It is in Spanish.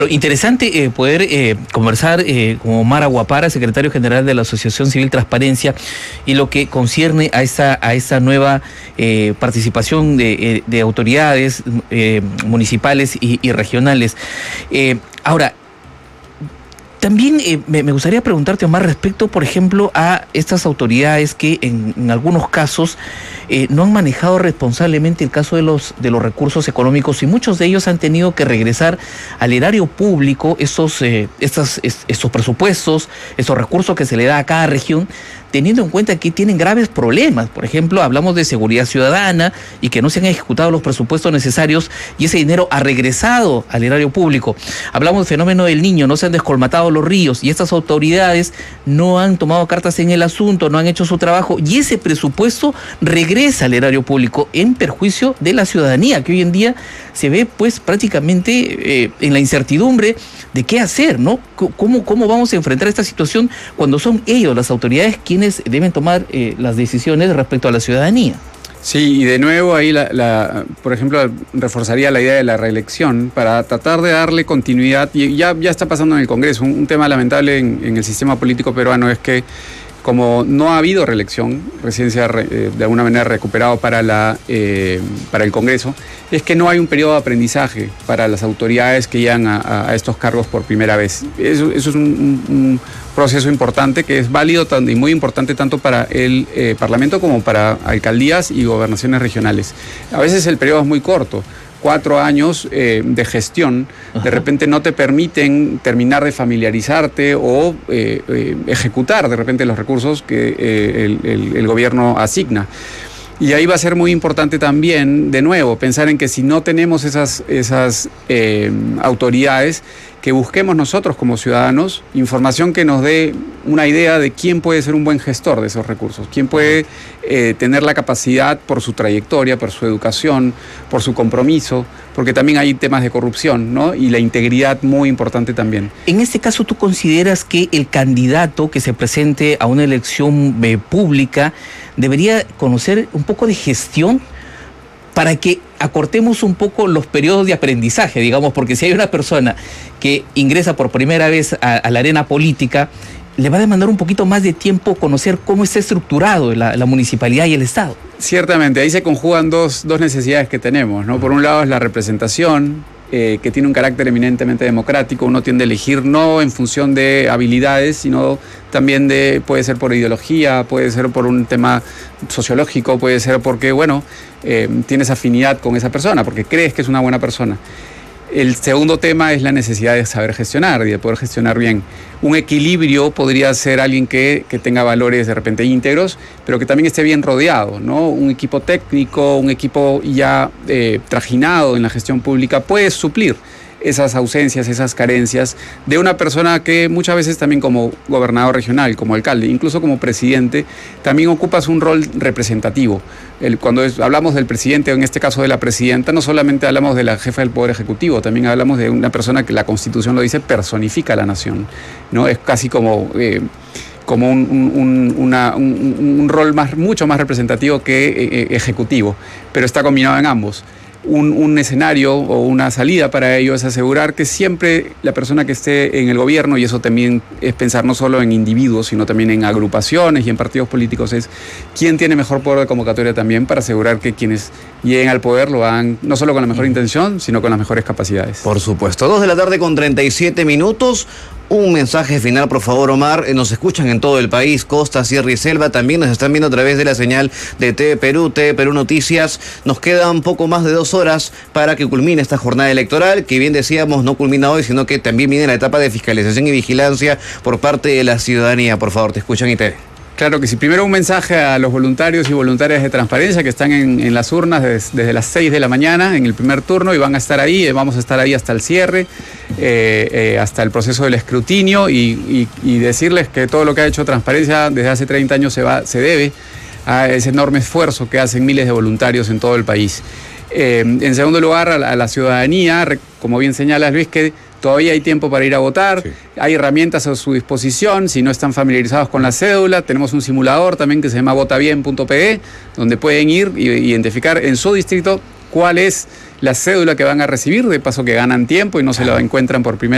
Interesante poder conversar con Omar Aguapara, secretario general de la Asociación Civil Transparencia, y lo que concierne a esa nueva participación de autoridades municipales y regionales. Ahora, también me gustaría preguntarte, Omar, respecto, por ejemplo, a estas autoridades que en algunos casos no han manejado responsablemente el caso de los recursos económicos, y muchos de ellos han tenido que regresar al erario público esos presupuestos, esos recursos que se le da a cada región, teniendo en cuenta que tienen graves problemas. Por ejemplo, hablamos de seguridad ciudadana y que no se han ejecutado los presupuestos necesarios y ese dinero ha regresado al erario público. Hablamos del fenómeno del Niño, no se han descolmatado los ríos y estas autoridades no han tomado cartas en el asunto, no han hecho su trabajo y ese presupuesto regresa al erario público en perjuicio de la ciudadanía, que hoy en día se ve pues prácticamente en la incertidumbre de qué hacer, ¿no? ¿Cómo vamos a enfrentar esta situación cuando son ellos, las autoridades, quienes deben tomar las decisiones respecto a la ciudadanía? Sí, y de nuevo ahí, por ejemplo, reforzaría la idea de la reelección para tratar de darle continuidad, y ya está pasando en el Congreso. Un tema lamentable en el sistema político peruano es que como no ha habido reelección, recién se ha de alguna manera recuperado para el Congreso, es que no hay un periodo de aprendizaje para las autoridades que llegan a estos cargos por primera vez. Eso es un proceso importante que es válido y muy importante tanto para el Parlamento como para alcaldías y gobernaciones regionales. A veces el periodo es muy corto. 4 años de gestión, de repente no te permiten terminar de familiarizarte o ejecutar de repente los recursos que el gobierno asigna. Y ahí va a ser muy importante también, de nuevo, pensar en que si no tenemos esas autoridades, que busquemos nosotros como ciudadanos información que nos dé una idea de quién puede ser un buen gestor de esos recursos, quién puede tener la capacidad por su trayectoria, por su educación, por su compromiso, porque también hay temas de corrupción, ¿no? Y la integridad muy importante también. En este caso, ¿tú consideras que el candidato que se presente a una elección pública debería conocer un poco de gestión para que acortemos un poco los periodos de aprendizaje, digamos? Porque si hay una persona que ingresa por primera vez a la arena política, le va a demandar un poquito más de tiempo conocer cómo está estructurado la municipalidad y el Estado. Ciertamente, ahí se conjugan dos necesidades que tenemos, ¿no? Por un lado es la representación, que tiene un carácter eminentemente democrático. Uno tiende a elegir no en función de habilidades, sino también puede ser por ideología, puede ser por un tema sociológico, puede ser porque, tienes afinidad con esa persona, porque crees que es una buena persona. El segundo tema es la necesidad de saber gestionar y de poder gestionar bien. Un equilibrio podría ser alguien que tenga valores de repente íntegros, pero que también esté bien rodeado, ¿no? Un equipo técnico, un equipo ya trajinado en la gestión pública puede suplir esas ausencias, esas carencias de una persona que muchas veces también como gobernador regional, como alcalde, incluso como presidente, también ocupas un rol representativo. Cuando hablamos del presidente, o en este caso de la presidenta, no solamente hablamos de la jefa del Poder Ejecutivo, también hablamos de una persona que la Constitución lo dice, personifica a la nación, ¿no? Es casi como un rol mucho más representativo que ejecutivo, pero está combinado en ambos. Un escenario o una salida para ello es asegurar que siempre la persona que esté en el gobierno, y eso también es pensar no solo en individuos, sino también en agrupaciones y en partidos políticos, es quién tiene mejor poder de convocatoria también para asegurar que quienes lleguen al poder lo hagan no solo con la mejor intención, sino con las mejores capacidades. Por supuesto. 2:37 p.m. Un mensaje final, por favor, Omar. Nos escuchan en todo el país, costa, sierra y selva. También nos están viendo a través de la señal de TV Perú Noticias. Nos quedan poco más de 2 horas para que culmine esta jornada electoral, que bien decíamos, no culmina hoy, sino que también viene la etapa de fiscalización y vigilancia por parte de la ciudadanía. Por favor, te escuchan y te ven. Claro que sí. Primero un mensaje a los voluntarios y voluntarias de Transparencia que están en las urnas desde las 6 de la mañana en el primer turno y van a estar ahí, vamos a estar ahí hasta el cierre, hasta el proceso del escrutinio y decirles que todo lo que ha hecho Transparencia desde hace 30 años se debe a ese enorme esfuerzo que hacen miles de voluntarios en todo el país. En segundo lugar, a la ciudadanía, como bien señalas, Luis, que todavía hay tiempo para ir a votar, sí. Hay herramientas a su disposición, si no están familiarizados con la cédula, tenemos un simulador también que se llama votabien.pe, donde pueden ir y identificar en su distrito cuál es la cédula que van a recibir, de paso que ganan tiempo y no se la encuentran por primera vez.